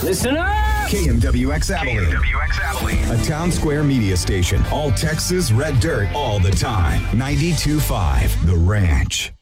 Listen up! KMWX Abilene. A town square media station. All Texas red dirt all the time. 92.5 The Ranch.